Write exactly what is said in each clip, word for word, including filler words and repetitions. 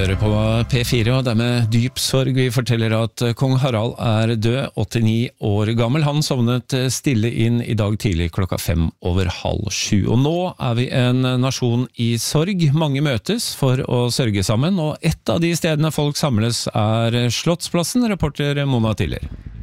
hører på P fire, og det er med dyp sorg vi forteller at kong Harald er død, åttini år gammel. Han sovnet stille inn i dag tidlig klokka fem over halv sju. Og nå er vi en nasjon i sorg. Mange møtes for å sørge sammen, og et av de stedene folk samles er Slottsplassen, reporter Mona Tiller.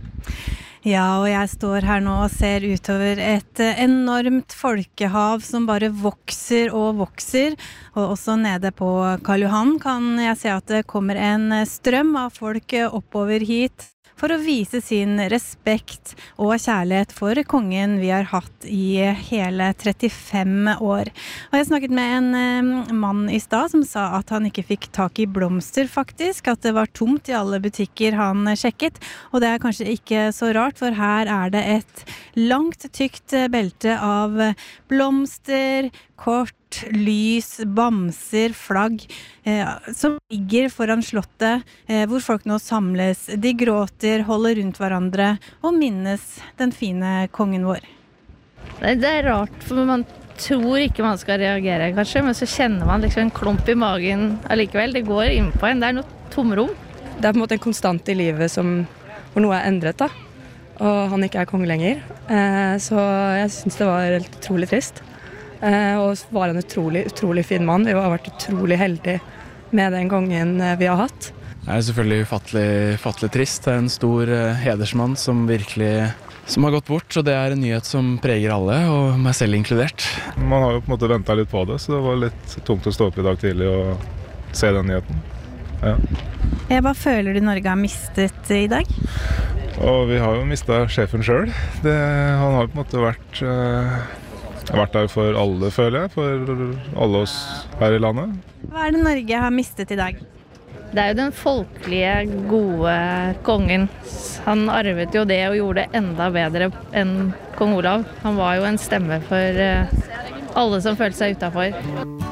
Ja, og jeg står her nå og ser utover et enormt folkehav som bare vokser og vokser, og også nede på Karl Johan kan jeg se at det kommer en strøm av folk oppover hit for å vise sin respekt og kjærlighet for kongen vi har hatt i hele trettifem år. Og jeg snakket med en mann i stad som sa at han ikke fikk tak i blomster faktisk, at det var tomt i alle butikker han sjekket, og det er kanskje ikke så rart, for her er det et langt tykt belte av blomster, kort, lys, bamser, flagg eh, som ligger foran slottet eh, hvor folk nå samles. De gråter, holder rundt hverandre og minnes den fine kongen vår. Det, det er rart, for man tror ikke man skal reagere kanskje, men så kjenner man liksom en klump i magen allikevel. Det går inn på en, det er noe tomrom. Det er på en måte en konstant i livet som, hvor noe er endret da, og han ikke er konge lenger. Eh, så jeg synes det var helt utrolig trist. Uh, og var en utrolig, utrolig fin mann. Vi har vært utrolig heldige med den kongen vi har hatt. Det er selvfølgelig fattelig, fattelig trist. Det er en stor uh, hedersmann som virkelig som har gått bort, og det er en nyhet som preger alle, og meg selv inkludert. Man har jo på en måte ventet litt på det, så det var litt tungt å stå opp i dag tidlig og se den nyheten. Ja. Jeg bare føler du Norge har mistet i dag? Og vi har jo mistet sjefen selv. Det, han har på en måte vært... Uh, Jeg har vært der for alle, føler jeg, for alle oss her i landet. Hva er det Norge har mistet i dag? Det er jo den folkelige, gode kongen. Han arvet jo det og gjorde det enda bedre enn kong Olav. Han var jo en stemme for alle som følte seg utenfor.